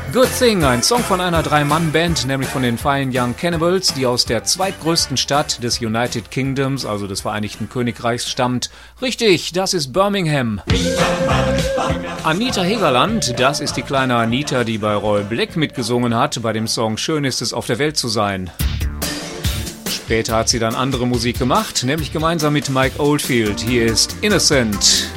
Good Thing, ein Song von einer Drei-Mann-Band, nämlich von den Fine Young Cannibals, die aus der zweitgrößten Stadt des United Kingdoms, also des Vereinigten Königreichs, stammt. Richtig, das ist Birmingham. Anita Hegerland, das ist die kleine Anita, die bei Roy Black mitgesungen hat, bei dem Song Schön ist es, auf der Welt zu sein. Später hat sie dann andere Musik gemacht, nämlich gemeinsam mit Mike Oldfield. Hier ist Innocent.